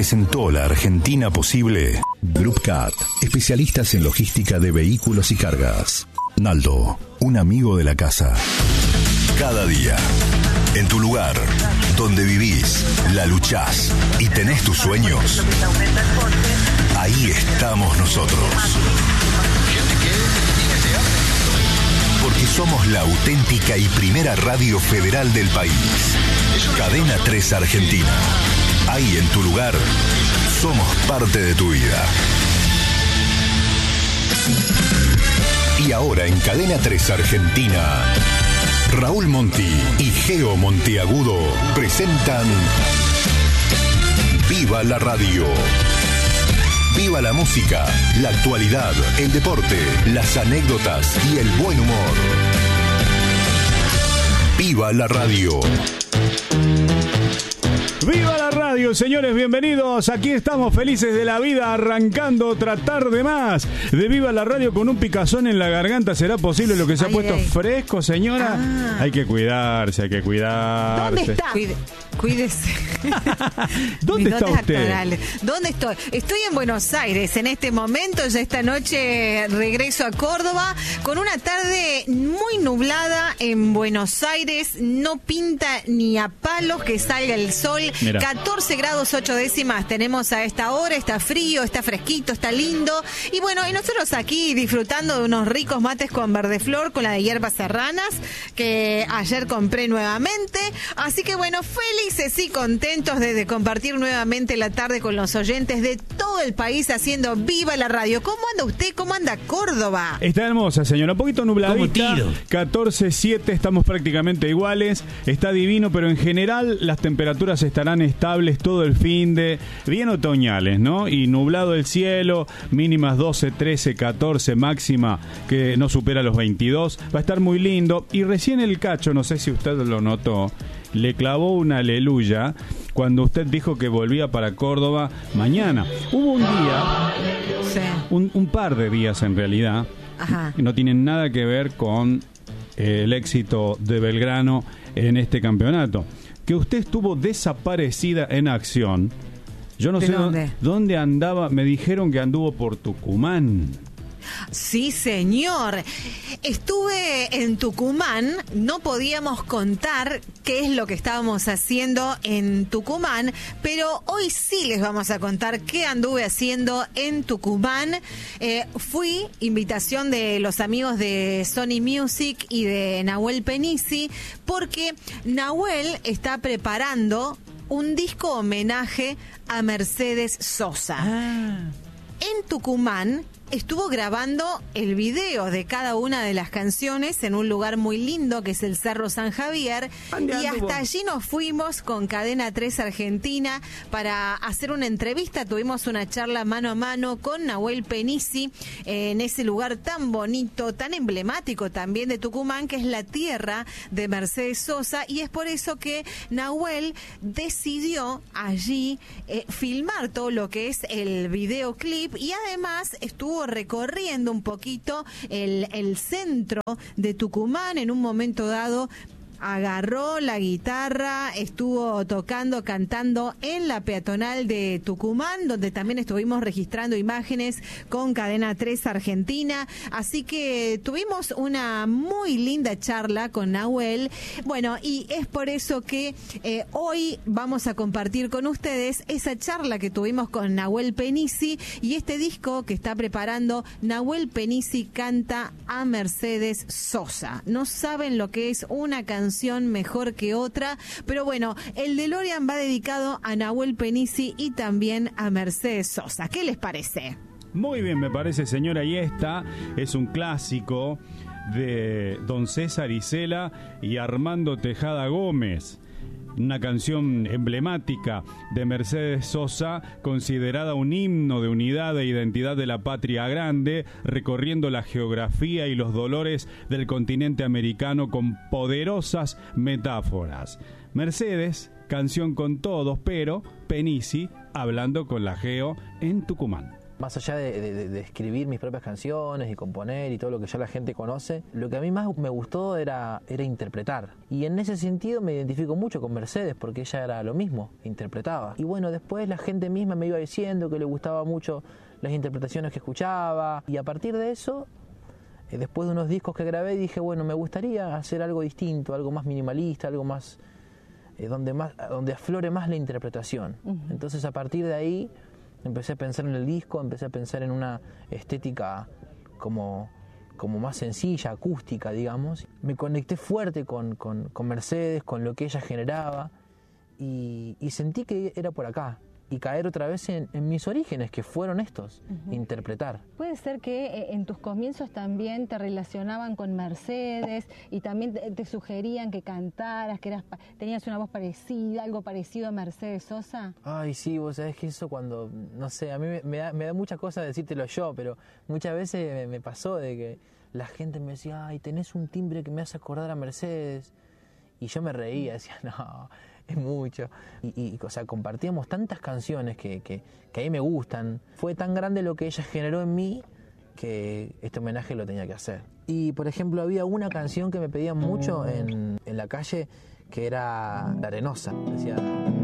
presentó la Argentina posible. Group Cat, especialistas en logística de vehículos y cargas. Naldo, un amigo de la casa. Cada día, en tu lugar, donde vivís, la luchás y tenés tus sueños, ahí estamos nosotros. Porque somos la auténtica y primera radio federal del país. Cadena 3 Argentina. Ahí en tu lugar, somos parte de tu vida. Y ahora en Cadena 3 Argentina, Raúl Monti y Geo Monteagudo presentan Viva la Radio. Viva la música, la actualidad, el deporte, las anécdotas y el buen humor. Viva la Radio. ¡Viva la radio, señores! Bienvenidos. Aquí estamos felices de la vida, arrancando otra tarde más de Viva la Radio con un picazón en la garganta. ¿Será posible lo que se ha puesto fresco, señora? Hay que cuidarse, hay que cuidarse. ¿Dónde está? Cuídese. ¿Dónde está usted? Actorales. ¿Dónde estoy? Estoy en Buenos Aires en este momento. Ya esta noche regreso a Córdoba con una tarde muy nublada en Buenos Aires. No pinta ni a palos que salga el sol. Mirá. 14 grados 8 décimas tenemos a esta hora. Está frío, está fresquito, está lindo. Y bueno, y nosotros aquí disfrutando de unos ricos mates con verdeflor, con la de hierbas serranas, que ayer compré nuevamente. Así que bueno, felices y contentos de compartir nuevamente la tarde con los oyentes de todo el país haciendo Viva la Radio. ¿Cómo anda usted? ¿Cómo anda Córdoba? Está hermosa, señora. Un poquito nubladita. 14-7, estamos prácticamente iguales. Está divino, pero en general las temperaturas estarán estables todo el fin de bien otoñales, ¿no? Y nublado el cielo, mínimas 12, 13, 14, máxima que no supera los 22. Va a estar muy lindo. Y recién el Cacho, no sé si usted lo notó, le clavó una aleluya cuando usted dijo que volvía para Córdoba mañana. Hubo un día, sí, un par de días en realidad, que no tienen nada que ver con el éxito de Belgrano en este campeonato, que usted estuvo desaparecida en acción. Yo no sé dónde andaba. Me dijeron que anduvo por Tucumán. Sí, señor. Estuve en Tucumán. No podíamos contar qué es lo que estábamos haciendo en Tucumán, pero hoy sí les vamos a contar qué anduve haciendo en Tucumán. Fui invitación de los amigos de Sony Music y de Nahuel Penisi, porque Nahuel está preparando un disco homenaje a Mercedes Sosa. En Tucumán estuvo grabando el video de cada una de las canciones en un lugar muy lindo que es el Cerro San Javier, y hasta allí nos fuimos con Cadena 3 Argentina para hacer una entrevista. Tuvimos una charla mano a mano con Nahuel Penisi en ese lugar tan bonito, tan emblemático también de Tucumán, que es la tierra de Mercedes Sosa, y es por eso que Nahuel decidió allí filmar todo lo que es el videoclip, y además estuvo recorriendo un poquito el centro de Tucumán. En un momento dado agarró la guitarra, estuvo tocando, cantando en la peatonal de Tucumán, donde también estuvimos registrando imágenes con Cadena 3 Argentina. Así que tuvimos una muy linda charla con Nahuel. Bueno, y es por eso que hoy vamos a compartir con ustedes esa charla que tuvimos con Nahuel Penisi y este disco que está preparando. Nahuel Penisi canta a Mercedes Sosa. No saben lo que es una canción mejor que otra, pero bueno, el DeLorean va dedicado a Nahuel Penisi y también a Mercedes Sosa. ¿Qué les parece? Muy bien, me parece, señora, y esta es un clásico de Don César Isela y Armando Tejada Gómez. Una canción emblemática de Mercedes Sosa, considerada un himno de unidad e identidad de la patria grande, recorriendo la geografía y los dolores del continente americano con poderosas metáforas. Mercedes, canción con todos, pero Penisi hablando con la Geo en Tucumán. Más allá de escribir mis propias canciones y componer y todo lo que ya la gente conoce, lo que a mí más me gustó era interpretar. Y en ese sentido me identifico mucho con Mercedes, porque ella era lo mismo, interpretaba. Y bueno, después la gente misma me iba diciendo que le gustaba mucho las interpretaciones que escuchaba. Y a partir de eso, después de unos discos que grabé, dije, bueno, me gustaría hacer algo distinto, algo más minimalista, algo más donde aflore más la interpretación. Entonces a partir de ahí empecé a pensar en el disco, empecé a pensar en una estética como más sencilla, acústica, digamos. Me conecté fuerte con Mercedes, con lo que ella generaba, y sentí que era por acá. Y caer otra vez en mis orígenes, que fueron estos, interpretar. Puede ser que en tus comienzos también te relacionaban con Mercedes y también te sugerían que cantaras, que tenías una voz parecida, algo parecido a Mercedes Sosa. Ay, sí, vos sabés que eso cuando, no sé, a mí me da mucha cosa decírtelo yo, pero muchas veces me pasó de que la gente me decía, ay, tenés un timbre que me hace acordar a Mercedes. Y yo me reía, decía, no, es mucho. Y o sea, compartíamos tantas canciones que a mí me gustan. Fue tan grande lo que ella generó en mí que este homenaje lo tenía que hacer. Y, por ejemplo, había una canción que me pedían mucho en la calle, que era La Arenosa. Decía...